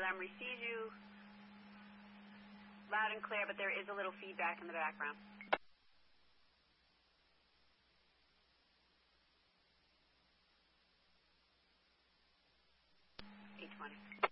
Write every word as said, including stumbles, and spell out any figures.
Montgomery sees you loud and clear, but there is a little feedback in the background. eight twenty.